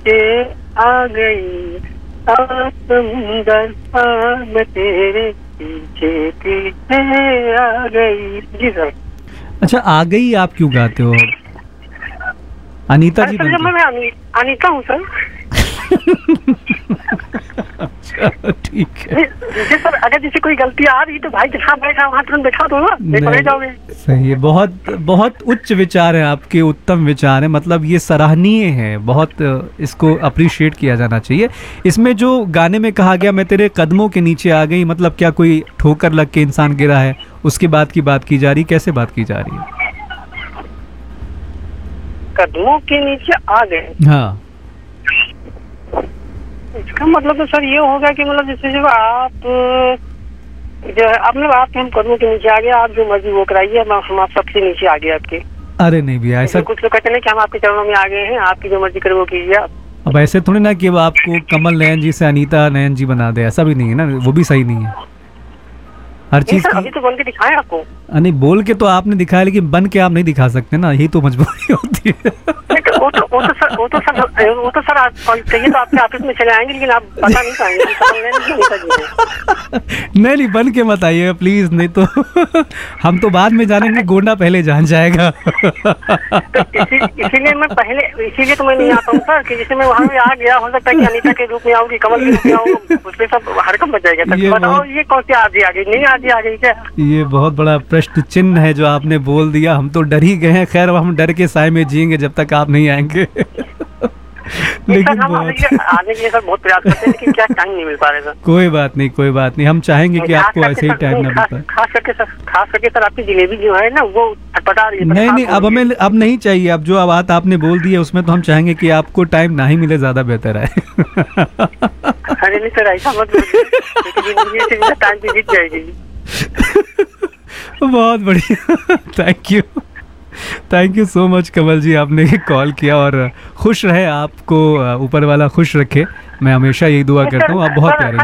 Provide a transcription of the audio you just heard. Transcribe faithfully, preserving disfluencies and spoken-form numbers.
नीचे आ गई, आ समुंदर आ मैं तेरे पीछे पीछे आ गई। जी सर। अच्छा, आ गई आप क्यों गाते हो? अनीता जी सर मैं अनी, अनीता हूँ सर। अच्छा ठीक है जी सर, अगर जैसे कोई गलती आ रही तो भाई जहाँ बैठा वहाँ तुरंत बैठा दो ना, नहीं जाओगे। सही है, बहुत बहुत उच्च विचार है आपके, उत्तम विचार है, मतलब ये सराहनीय है, बहुत इसको अप्रिशिएट किया जाना चाहिए। इसमें जो गाने में कहा गया मैं तेरे कदमों के नीचे आ गई, मतलब क्या कोई ठोकर लग के इंसान गिरा है उसके बाद की बात की जा रही, कैसे बात की जा रही है? कदमों के नीचे आ गए, हाँ, इसका मतलब तो सर ये होगा कि मतलब जैसे जब आप जो है आप मतलब आप हम कदमों के नीचे आ गए, आप जो मर्जी वो कराइए, हम आप सबसे नीचे आ गए आपके। अरे नहीं भैया, ऐसा कुछ लोग कहते हैं कि हम आपके चरणों में आ गए हैं, आपकी जो मर्जी करे वो कीजिए आप। अब ऐसे थोड़ी ना कि अब आपको कमल नयन जी से अनीता नयन जी बना दे, ऐसा भी नहीं है ना, वो भी सही नहीं है हर चीज की। अभी तो बन के दिखाएं आपको। नहीं, बोल के तो आपने दिखाया, लेकिन बन के आप नहीं दिखा सकते ना, यही तो मजबूरी होती है। वो तो वो तो सर वो तो सर वो तो सर आप चाहिए तो आपके ऑफिस में चले आएंगे, लेकिन आप बता नहीं पाएंगे। नहीं नहीं, बन के मत आइए प्लीज, नहीं तो हम तो बाद में जानेंगे, गोंडा पहले जान जाएगा। तो इसीलिए मैं पहले इसीलिए तो मैं नहीं आता हूँ सर, कि जैसे मैं वहाँ पे आ गया, हो सकता है कि अनीता के रूप में आऊंगी, कमल के रूप में आऊंगी, उसमें सब हरकत बच जाएगा। ये बताओ ये कौन सी आजी आ गई, नहीं आजी आ गई क्या? ये बहुत बड़ा प्रश्न चिन्ह है जो आपने बोल दिया, हम तो डर ही गए हैं। खैर हम डर के साए में जिएंगे जब तक आप नहीं आएंगे। लेकिन हम आने के लिए सर बहुत प्रयास करते हैं, लेकिन क्या टाइम नहीं मिल पा रहा है सर। कोई बात नहीं, कोई बात नहीं, हम चाहेंगे कि आपको ऐसे ही टाइम ना मिल पाए। खास करके सर खास करके सर आपकी जलेबी जो है ना वो अटपटा रही है। नहीं नहीं, अब हमें अब नहीं चाहिए, अब जो बात आपने बोल दी है उसमें तो हम चाहेंगे कि आपको टाइम ना ही मिले, ज्यादा बेहतर है। अरे नहीं सर, ऐसा मत बोलिए, टाइम भी बीत जाएगी। बहुत बढ़िया, thank you thank you so much कमल जी, आपने कॉल किया, और खुश रहे, आपको ऊपर वाला खुश रखे, मैं हमेशा यही दुआ करता हूँ। आप बहुत प्यारे